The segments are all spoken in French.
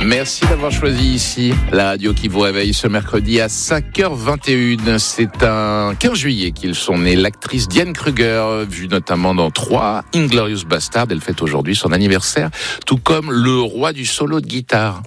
Merci d'avoir choisi ici la radio qui vous réveille ce mercredi à 5h21. C'est un 15 juillet qu'ils sont nés. L'actrice Diane Kruger, vue notamment dans 3 Inglourious Basterds, elle fête aujourd'hui son anniversaire, tout comme le roi du solo de guitare.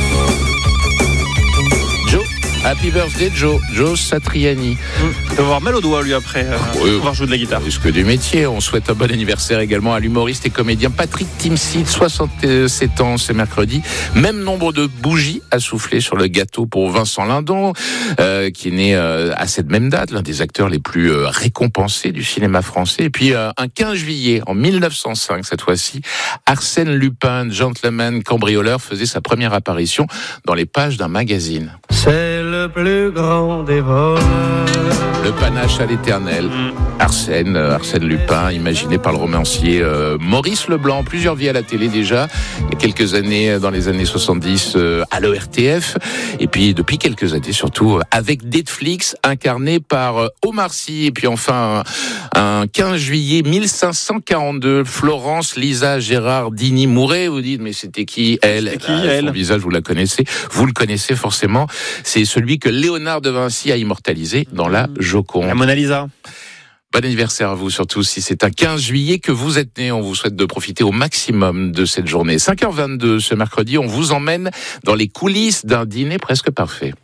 Happy birthday Joe Satriani. Il va avoir mal aux doigts lui après pouvoir jouer de la guitare. Risque du métier. On souhaite un bon anniversaire également à l'humoriste et comédien Patrick Timsit, 67 ans, c'est mercredi. Même nombre de bougies à souffler sur le gâteau pour Vincent Lindon, qui est né à cette même date, l'un des acteurs les plus récompensés du cinéma français. Et puis un 15 juillet en 1905, cette fois-ci, Arsène Lupin, gentleman cambrioleur, faisait sa première apparition dans les pages d'un magazine. C'est le plus grand des voleurs. Le panache à l'éternel. Arsène Lupin, imaginé par le romancier Maurice Leblanc. Plusieurs vies à la télé déjà. Il y a quelques années, dans les années 70, à l'ORTF. Et puis, depuis quelques années, surtout, avec Netflix, incarné par Omar Sy. Et puis enfin, un 15 juillet 1542, Florence Lisa Gérard Dini Mouret. Vous dites, mais c'était qui elle? C'était qui elle? Son visage, vous la connaissez. Vous le connaissez forcément. C'est celui que Léonard de Vinci a immortalisé dans la Joconde. La Mona Lisa. Bon anniversaire à vous, surtout si c'est un 15 juillet que vous êtes né. On vous souhaite de profiter au maximum de cette journée. 5h22 ce mercredi, on vous emmène dans les coulisses d'un dîner presque parfait.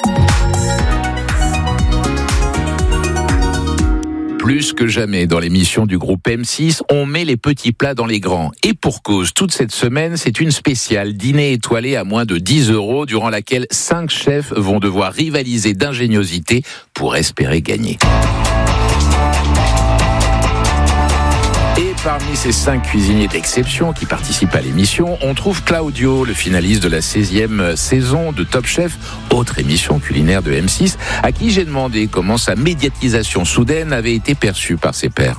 Plus que jamais dans l'émission du groupe M6, on met les petits plats dans les grands. Et pour cause, toute cette semaine, c'est une spéciale dîner étoilé à moins de 10 € durant laquelle 5 chefs vont devoir rivaliser d'ingéniosité pour espérer gagner. Et parmi ces 5 cuisiniers d'exception qui participent à l'émission, on trouve Claudio, le finaliste de la 16e saison de Top Chef, autre émission culinaire de M6, à qui j'ai demandé comment sa médiatisation soudaine avait été perçue par ses pairs.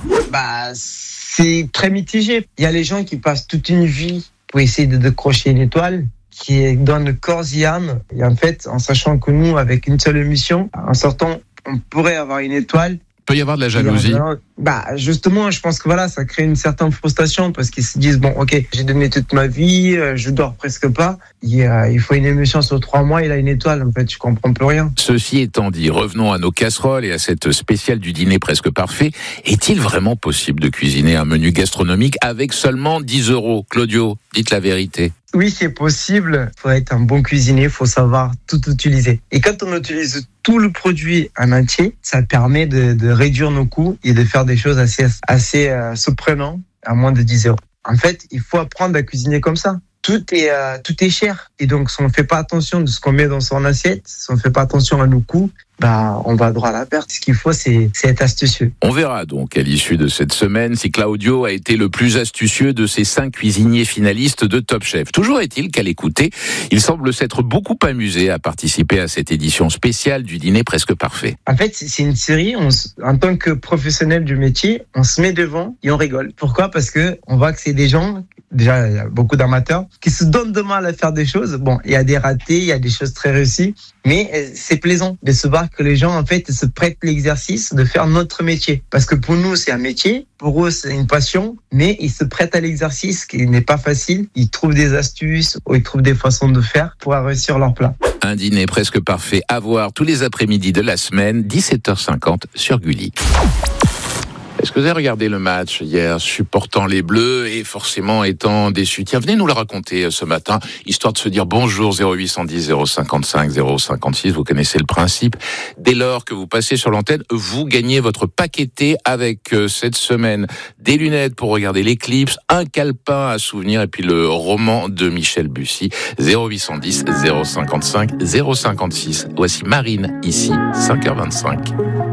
C'est très mitigé. Il y a les gens qui passent toute une vie pour essayer de décrocher une étoile, qui donnent corps et âme. Et en fait, en sachant que nous, avec une seule émission, en sortant, on pourrait avoir une étoile. Il peut y avoir de la jalousie. Justement, je pense que ça crée une certaine frustration parce qu'ils se disent, j'ai donné toute ma vie, je dors presque pas. Il faut une émission sur 3 mois, il a une étoile. En fait, je comprends plus rien. Ceci étant dit, revenons à nos casseroles et à cette spéciale du dîner presque parfait. Est-il vraiment possible de cuisiner un menu gastronomique avec seulement 10 €? Claudio, dites la vérité. Oui, c'est possible. Il faut être un bon cuisinier, il faut savoir tout utiliser. Et quand on utilise tout le produit en entier, ça permet de réduire nos coûts et de faire des choses assez surprenantes à moins de 10 €. En fait, il faut apprendre à cuisiner comme ça. Tout est cher. Et donc, si on ne fait pas attention de ce qu'on met dans son assiette, si on ne fait pas attention à nos coûts, on va droit à la perte. Ce qu'il faut, c'est être astucieux. On verra donc à l'issue de cette semaine si Claudio a été le plus astucieux de ces 5 cuisiniers finalistes de Top Chef. Toujours est-il qu'à l'écouter, il semble s'être beaucoup amusé à participer à cette édition spéciale du dîner presque parfait. En fait, c'est une série, en tant que professionnel du métier, on se met devant et on rigole. Pourquoi ? Parce que on voit que c'est des gens, déjà, il y a beaucoup d'amateurs qui se donnent de mal à faire des choses. Il y a des ratés, il y a des choses très réussies, mais c'est plaisant de se voir que les gens, en fait, se prêtent l'exercice de faire notre métier. Parce que pour nous, c'est un métier, pour eux, c'est une passion, mais ils se prêtent à l'exercice qui n'est pas facile. Ils trouvent des astuces ou ils trouvent des façons de faire pour réussir leur plat. Un dîner presque parfait à voir tous les après-midi de la semaine, 17h50 sur Gulli. Est-ce que vous avez regardé le match hier, supportant les Bleus et forcément étant déçu? Tiens, venez nous le raconter ce matin, histoire de se dire bonjour. 0810 055 056, vous connaissez le principe. Dès lors que vous passez sur l'antenne, vous gagnez votre paqueté avec cette semaine des lunettes pour regarder l'éclipse, un calepin à souvenir et puis le roman de Michel Bussy. 0810 055 056. Voici Marine, ici, 5h25.